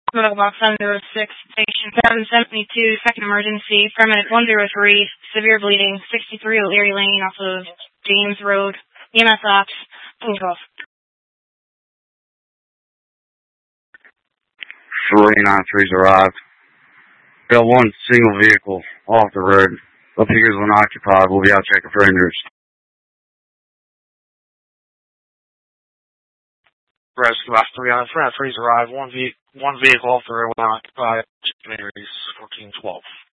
Box 706, Station 772, second emergency, permanent 103, severe bleeding, 63 O'Leary Lane off of James Road, EMS ops, phone call. 393's arrived. Got one single vehicle off the road. Appears unoccupied. We'll be out checking for injuries. Rescue off 393's arrived. One vehicle off the road unoccupied. Checking injuries. 1412.